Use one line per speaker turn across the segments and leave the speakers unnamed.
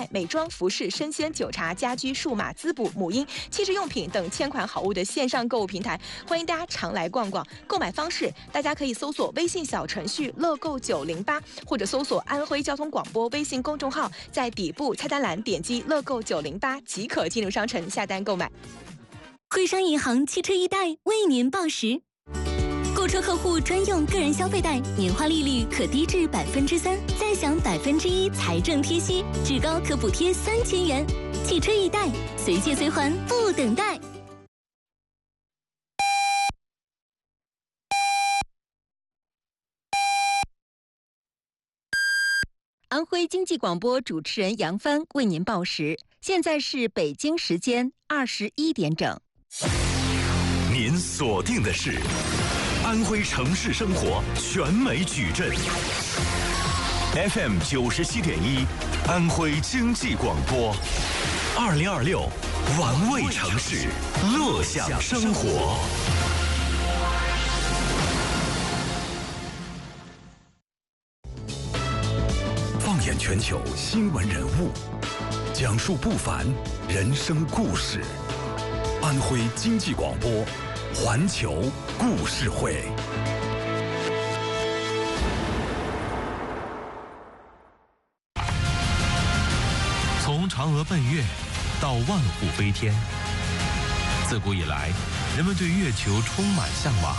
袋、美妆、服饰、生鲜、酒茶、家居、数码、滋补、母婴、气质用品等千款好物的线上购物平台，欢迎大家常来逛逛。购买方式，大家可以搜索微信小程序“乐购908”，或者搜索安徽交通广播微信公众号，在底部菜单栏点击“乐购908”即可进入商城下单购买。
汇商银行汽车易贷为您报时。购车客户专用个人消费贷，年化利率可低至3%，再享1%财政贴息，至高可补贴3000元。汽车易贷，随借随还，不等待。
安徽经济广播主持人杨帆为您报时，现在是北京时间21点整。
您锁定的是安徽城市生活全美矩阵 FM 97.1，安徽经济广播，2026玩味城市，乐享生活。放眼全球新闻人物，讲述不凡人生故事。安徽经济广播，环球故事会。从嫦娥奔月到万户飞天，自古以来，人们对月球充满向往。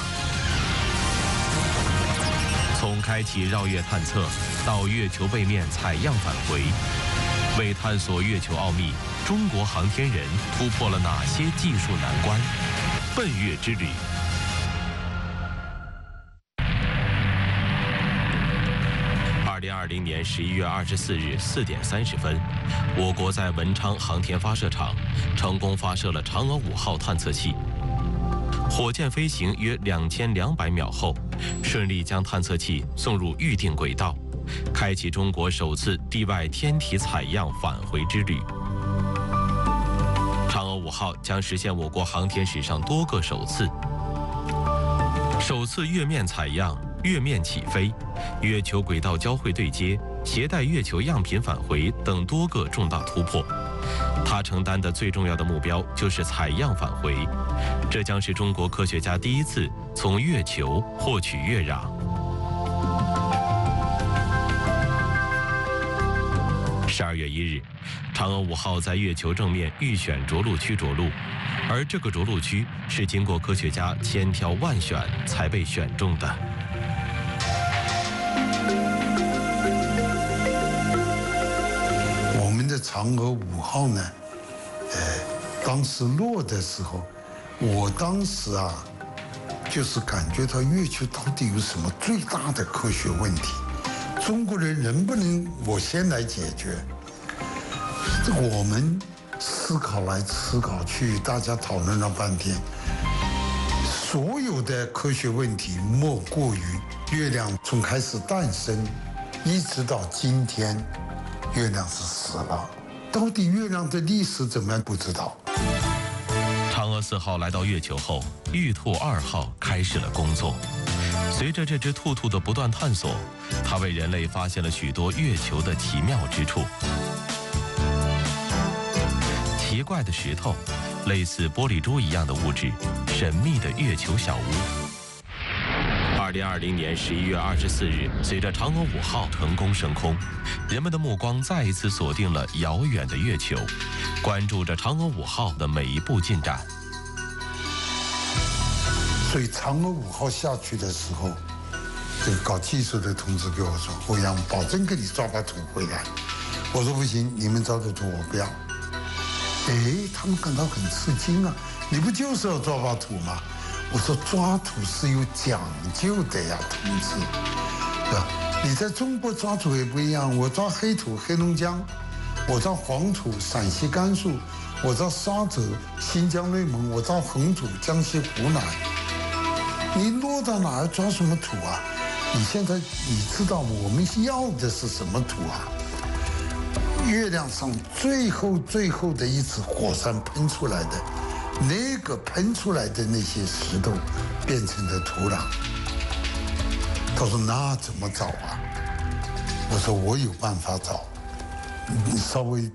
从开启绕月探测到月球背面采样返回，为探索月球奥秘，中国航天人突破了哪些技术难关？奔月之旅。2020年11月24日4点30分，我国在文昌航天发射场成功发射了嫦娥5号探测器。火箭飞行约2200秒后，顺利将探测器送入预定轨道，开启中国首次地外天体采样返回之旅。嫦娥5号将实现我国航天史上多个首次：首次月面采样、月面起飞、月球轨道交会对接、携带月球样品返回等多个重大突破。它承担的最重要的目标就是采样返回，这将是中国科学家第一次从月球获取月壤。12月1日，嫦娥5号在月球正面预选着陆区着陆，而这个着陆区是经过科学家千挑万选才被选中的。
我们的嫦娥5号呢，当时落的时候，我当时就是感觉到月球到底有什么最大的科学问题？中国人能不能我先来解决？我们思考来思考去，大家讨论了半天，所有的科学问题莫过于月亮从开始诞生，一直到今天，月亮是死了。到底月亮的历史怎么样？不知道。
嫦娥4号来到月球后，玉兔2号开始了工作。随着这只兔兔的不断探索，它为人类发现了许多月球的奇妙之处。奇怪的石头，类似玻璃珠一样的物质，神秘的月球小屋。2020年11月24日，随着嫦娥5号成功升空，人们的目光再一次锁定了遥远的月球，关注着嫦娥5号的每一步进展。
所以嫦娥5号下去的时候，这个搞技术的同志跟我说：“欧阳，保证给你抓把土回来。”我说：“不行，你们抓的土我不要。”他们感到很吃惊啊！你不就是要抓把土吗？我说抓土是有讲究的呀，同志，对吧？你在中国抓土也不一样，我抓黑土黑龙江，我抓黄土陕西甘肃，我抓沙泽新疆内蒙，我抓红土江西湖南。你落到哪儿抓什么土啊？你现在你知道我们要的是什么土啊？月亮上最后的一次火山喷出来的，那个喷出来的那些石头变成的土壤。他说那怎么找啊？我说我有办法找，你稍微